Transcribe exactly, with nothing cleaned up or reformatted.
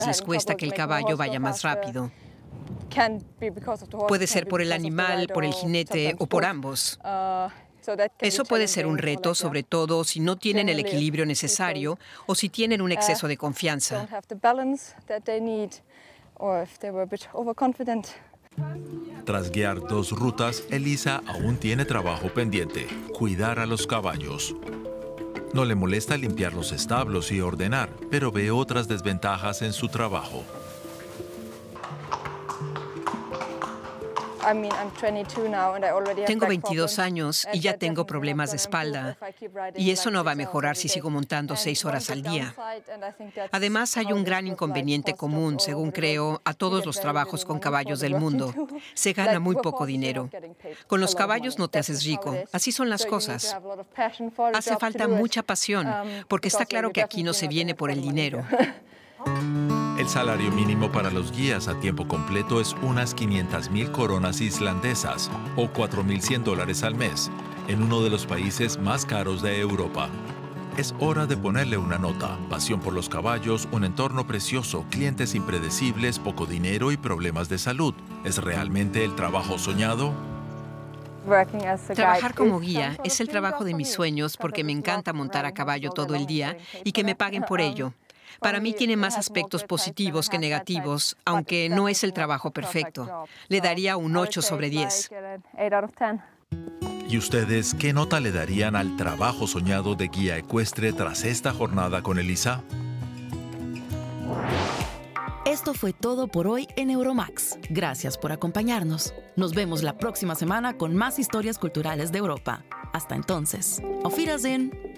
les cuesta que el caballo vaya más rápido. Puede ser por el animal, por el jinete o por ambos. Eso puede ser un reto, sobre todo si no tienen el equilibrio necesario o si tienen un exceso de confianza. Tras guiar dos rutas, Elisa aún tiene trabajo pendiente: cuidar a los caballos. No le molesta limpiar los establos y ordenar, pero ve otras desventajas en su trabajo. Tengo veintidós años y ya tengo problemas de espalda. Y eso no va a mejorar si sigo montando seis horas al día. Además, hay un gran inconveniente común, según creo, a todos los trabajos con caballos del mundo. Se gana muy poco dinero. Con los caballos no te haces rico. Así son las cosas. Hace falta mucha pasión, porque está claro que aquí no se viene por el dinero. El salario mínimo para los guías a tiempo completo es unas quinientas mil coronas islandesas o cuatro mil cien dólares al mes, en uno de los países más caros de Europa. Es hora de ponerle una nota: pasión por los caballos, un entorno precioso, clientes impredecibles, poco dinero y problemas de salud. ¿Es realmente el trabajo soñado? Trabajar como guía es el trabajo de mis sueños porque me encanta montar a caballo todo el día y que me paguen por ello. Para mí tiene más aspectos positivos que negativos, aunque no es el trabajo perfecto. Le daría un ocho sobre diez. ¿Y ustedes qué nota le darían al trabajo soñado de guía ecuestre tras esta jornada con Elisa? Esto fue todo por hoy en Euromax. Gracias por acompañarnos. Nos vemos la próxima semana con más historias culturales de Europa. Hasta entonces, Auf Wiedersehen.